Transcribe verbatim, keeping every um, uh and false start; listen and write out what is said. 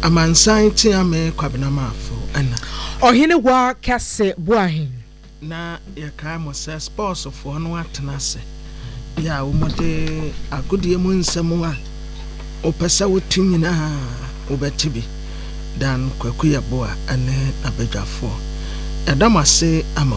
amansan tia me kwabena mafo ana ohene wa kase boahin na yɛka mo sɛ sports fo no atena se ya wo mode agodie mu nsɛm a opɛsɛ wotim nyina wobɛtibi dan kwaku yɛ boa ane abadwafo ɛdam ase ama